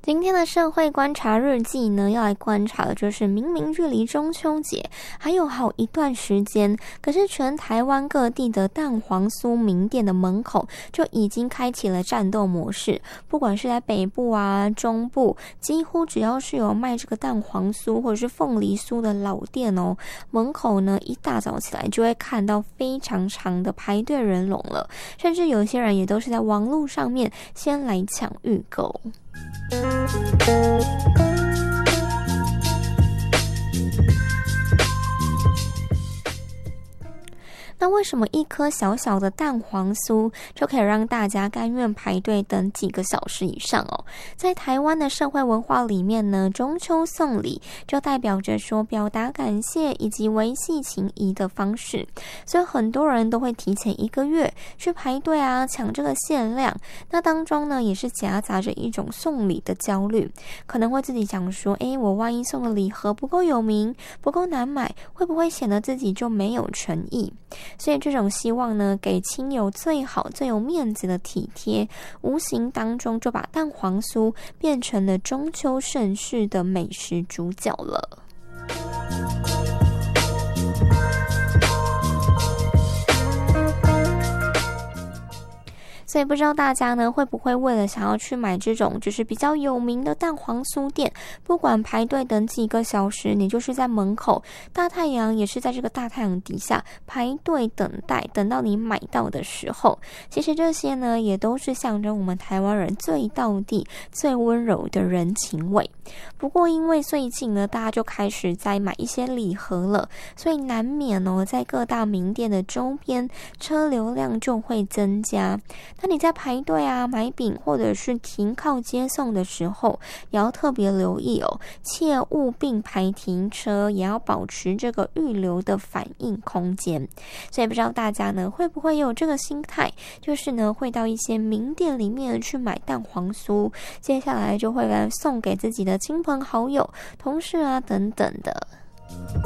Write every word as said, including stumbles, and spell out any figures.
今天的社会观察日记呢，要来观察的就是明明距离中秋节还有好一段时间，可是全台湾各地的蛋黄酥名店的门口就已经开启了战斗模式。不管是在北部啊、中部，几乎只要是有卖这个蛋黄酥或者是凤梨酥的老店哦，门口呢一大早起来就会看到非常长的排队人龙了，甚至有些人也都是在网络上面先来抢预购。那为什么一颗小小的蛋黄酥就可以让大家甘愿排队等几个小时以上哦？在台湾的社会文化里面呢，中秋送礼就代表着说表达感谢以及维系情谊的方式，所以很多人都会提前一个月去排队啊，抢这个限量。那当中呢，也是夹杂着一种送礼的焦虑，可能会自己想说，诶，我万一送的礼盒不够有名，不够难买，会不会显得自己就没有诚意？所以这种希望呢，给亲友最好最有面子的体贴，无形当中就把蛋黄酥变成了中秋盛事的美食主角了。所以不知道大家呢会不会为了想要去买这种就是比较有名的蛋黄酥店，不管排队等几个小时，你就是在门口大太阳也是在这个大太阳底下排队等待，等到你买到的时候，其实这些呢也都是象征我们台湾人最道地最温柔的人情味。不过因为最近呢大家就开始在买一些礼盒了，所以难免哦在各大名店的周边车流量就会增加。那你在排队啊买饼或者是停靠接送的时候，也要特别留意哦，切勿并排停车，也要保持这个预留的反应空间。所以不知道大家呢会不会有这个心态，就是呢会到一些名店里面去买蛋黄酥，接下来就会来送给自己的亲朋好友、同事啊等等的。